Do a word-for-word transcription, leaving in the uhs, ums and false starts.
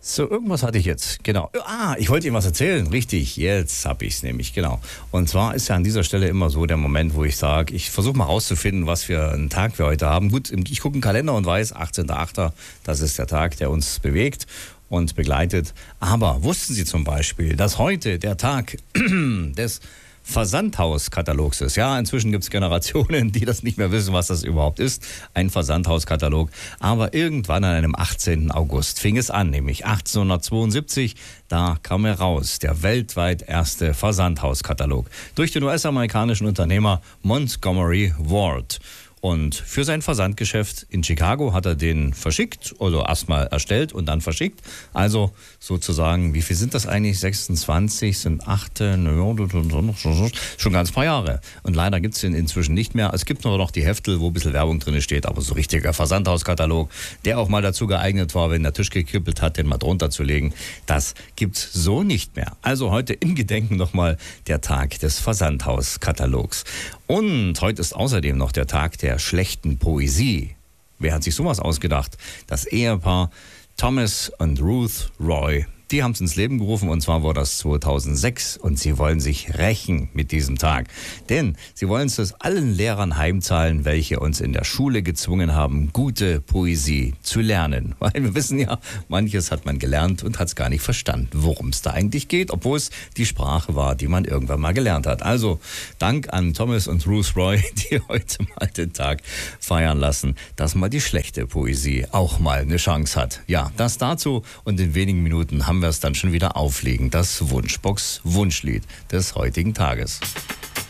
So, irgendwas hatte ich jetzt, genau. Ah, ich wollte Ihnen was erzählen, richtig, jetzt habe ich es nämlich, genau. Und zwar ist ja an dieser Stelle immer so der Moment, wo ich sage, ich versuche mal rauszufinden, was für einen Tag wir heute haben. Gut, ich gucke in den Kalender und weiß, achtzehnter achter, das ist der Tag, der uns bewegt und begleitet. Aber wussten Sie zum Beispiel, dass heute der Tag des Versandhauskatalogs ist? Ja, inzwischen gibt es Generationen, die das nicht mehr wissen, was das überhaupt ist. Ein Versandhauskatalog. Aber irgendwann an einem achtzehnten August fing es an, nämlich achtzehnhundertzweiundsiebzig. Da kam er raus, der weltweit erste Versandhauskatalog. Durch den U S-amerikanischen Unternehmer Montgomery Ward. Und für sein Versandgeschäft in Chicago hat er den verschickt, also erstmal erstellt und dann verschickt. Also sozusagen, wie viel sind das eigentlich? sechsundzwanzig sind acht, schon ganz paar Jahre. Und leider gibt es den inzwischen nicht mehr. Es gibt nur noch die Heftel, wo ein bisschen Werbung drin steht, aber so richtiger Versandhauskatalog, der auch mal dazu geeignet war, wenn der Tisch gekribbelt hat, den mal drunter zu legen. Das gibt's so nicht mehr. Also heute im Gedenken nochmal der Tag des Versandhauskatalogs. Und heute ist außerdem noch der Tag der schlechten Poesie. Wer hat sich sowas ausgedacht? Das Ehepaar Thomas und Ruth Roy. Die haben es ins Leben gerufen, und zwar war das zweitausendsechs, und sie wollen sich rächen mit diesem Tag. Denn sie wollen es allen Lehrern heimzahlen, welche uns in der Schule gezwungen haben, gute Poesie zu lernen. Weil wir wissen ja, manches hat man gelernt und hat es gar nicht verstanden, worum es da eigentlich geht, obwohl es die Sprache war, die man irgendwann mal gelernt hat. Also Dank an Thomas und Ruth Roy, die heute mal den Tag feiern lassen, dass mal die schlechte Poesie auch mal eine Chance hat. Ja, das dazu, und in wenigen Minuten haben wir es dann schon wieder auflegen. Das Wunschbox-Wunschlied des heutigen Tages.